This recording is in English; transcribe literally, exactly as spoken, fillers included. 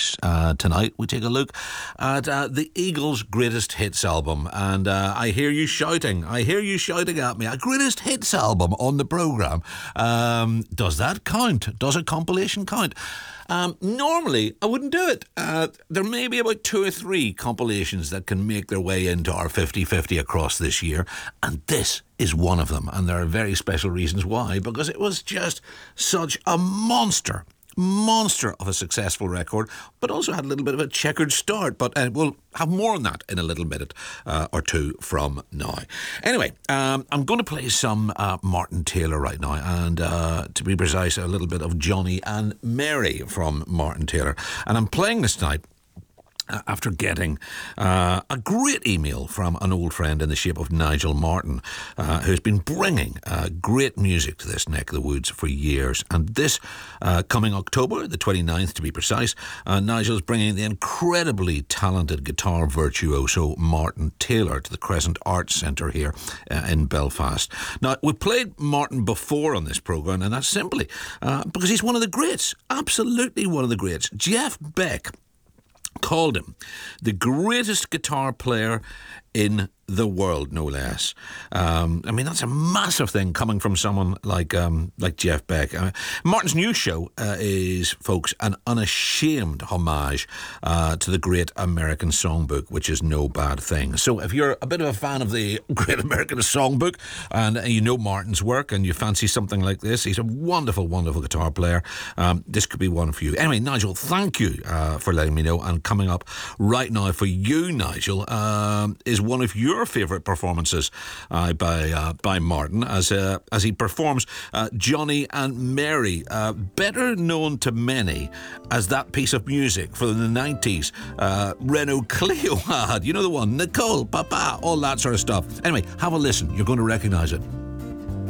weeks. Uh, tonight we take a look at uh, the Eagles' greatest hits album, and uh, I hear you shouting. I hear you shouting at me. A greatest hits album on the programme. Um, does that count? Does a compilation count? Um, normally, I wouldn't do it. Uh, there may be about two or three compilations that can make their way into our fifty-fifty across this year, and this is one of them. And there are very special reasons why, because it was just such a monster. Monster of a successful record, but also had a little bit of a checkered start. But uh, we'll have more on that in a little minute uh, or two from now. Anyway, um, I'm going to play some uh, Martin Taylor right now, and uh, to be precise, a little bit of Johnny and Mary from Martin Taylor. And I'm playing this tonight after getting uh, a great email from an old friend in the shape of Nigel Martin, uh, who's been bringing uh, great music to this neck of the woods for years. And this uh, coming October, the twenty-ninth to be precise, uh, Nigel's bringing the incredibly talented guitar virtuoso Martin Taylor to the Crescent Arts Centre here uh, in Belfast. Now, we played Martin before on this programme, and that's simply uh, because he's one of the greats, absolutely one of the greats. Jeff Beck called him the greatest guitar player in the world, no less. Um, I mean, that's a massive thing coming from someone like um, like Jeff Beck. Uh, Martin's new show uh, is, folks, an unashamed homage uh, to the Great American Songbook, which is no bad thing. So if you're a bit of a fan of the Great American Songbook and you know Martin's work and you fancy something like this, he's a wonderful, wonderful guitar player. Um, this could be one for you. Anyway, Nigel, thank you uh, for letting me know. And coming up right now for you, Nigel, um, is one of your favourite performances uh, by uh, by Martin as uh, as he performs uh, Johnny and Mary, uh, better known to many as that piece of music from the nineties uh, Renault Clio had. You know the one, Nicole, Papa, all that sort of stuff. Anyway, have a listen. You're going to recognise it.